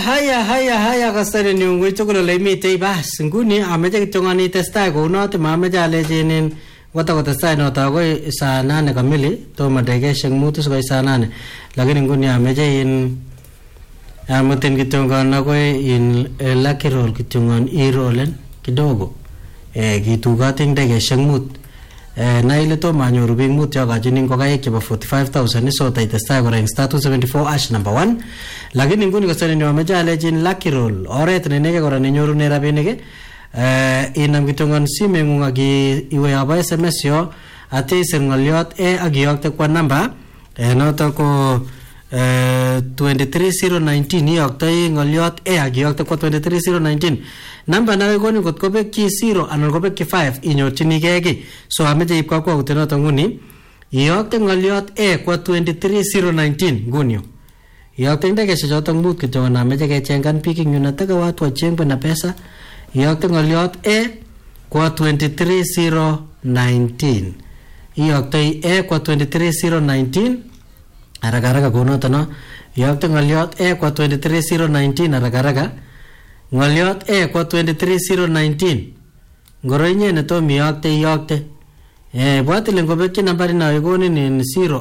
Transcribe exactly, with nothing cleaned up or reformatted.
haya haya haya kasari ni ungui chukula le mitei bas nguni ameche kitongani testai ko unote mameche alejinin wata ko testai no ta ko saa nane kamili to madegesheng mutu ko saa nane lakini nguni ameche in amutin kitongana ko in lucky roll kitongan i rollen kidogo eh kitugating degesheng mut eh na ile to manyoru bing mut ya gajinin ko kayek chebo forty-five thousand so ta testai ko rank star two seventy-four ash number one lakini nguni ko sani no meja alejin lucky roll oret ne nege kora ne nyoru ne rabinik eh inam kitongon sime ngunga gi iwe aba sms yo ate serngoliot e agiyokte kwa namba eh noto ko eh twenty-three thousand nineteen yokte ngoliot e agiyokte kwa twenty-three thousand nineteen namba nawe koni kot ko bek ki zero anan ko bek ki five inyorchini gegi so ameje ip kwa kwa utenoto nguni yokte ngoliot e kwa twenty-three thousand nineteen ngunyo yokte ndege choto mut kityo na ameje kechengan piki nyunataka watu wachengwe na pesa yokte ngoliot e kwa twenty-three thousand nineteen yokte e kwa twenty-three thousand nineteen aragaraka konoto no yokte ngoliot e kwa twenty-three thousand nineteen aragaraka ngoliot e kwa twenty-three thousand nineteen ngoro inye ne to mi yokte yokte eh bwatile ngobekchi nambari na yegoni ni zero